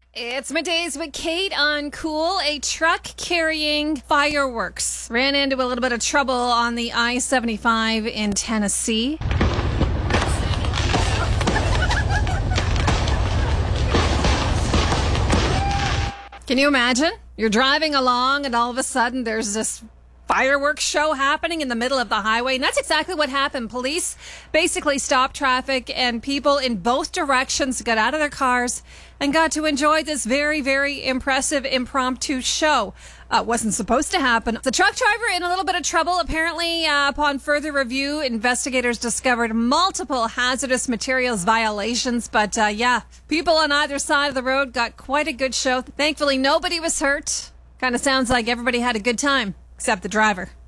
It's Middays with Kate on Cool. A truck carrying fireworks ran into a little bit of trouble on the I-75 in Tennessee. Can you imagine? You're driving along and all of a sudden there's this fireworks show happening in the middle of the highway. And that's exactly what happened. Police basically stopped traffic and people in both directions got out of their cars and got to enjoy this very, very impressive impromptu show. Wasn't supposed to happen. The truck driver in a little bit of trouble. Apparently, upon further review, investigators discovered multiple hazardous materials violations. But people on either side of the road got quite a good show. Thankfully, nobody was hurt. Kind of sounds like everybody had a good time, except the driver.